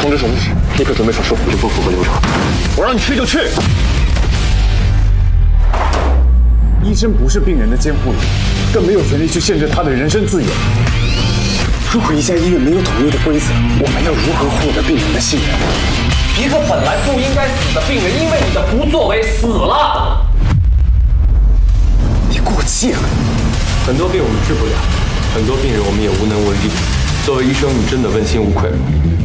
通知手术室，立刻准备手术。这不符合流程，我让你去就去。 医生不是病人的监护人，更没有权利去限制他的人身自由。如果一家医院没有统一的规则，我们要如何获得病人的信任？ 一个本来不应该死的病人，因为你的不作为死了。 你过气了。 很多病我们治不了，很多病人我们也无能为力。作为医生，你真的问心无愧吗？